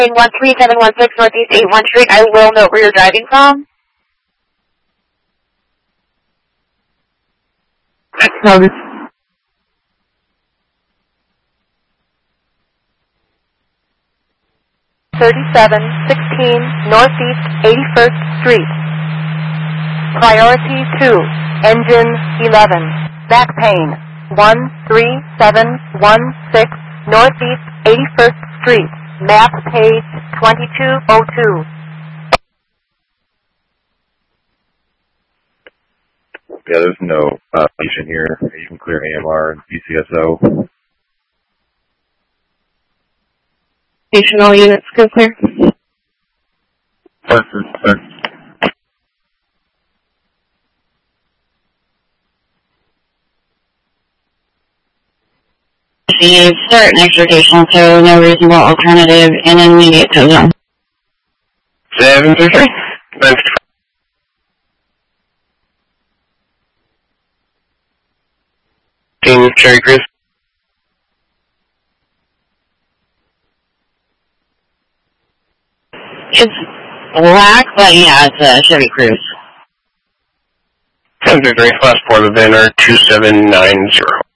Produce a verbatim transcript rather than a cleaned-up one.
one three seven one six Northeast eighty-first Street. I will note where you're driving from. No, thirty-seven sixteen Northeast eighty-first Street. Priority two, engine eleven. Back pain, one three seven one six Northeast eighty-first Street. Map page twenty-two oh two. Yeah, there's no uh, patient here. You can clear A M R and P C S O. patient all units go clear. Sir, sir. She start an extrication, so no reasonable alternative in an immediate tow zone. Seven three three. Team Cherry Crews. It's black, but yeah, it's a Chevy Cruze. Seven three three. Last port of Banner two seven nine zero.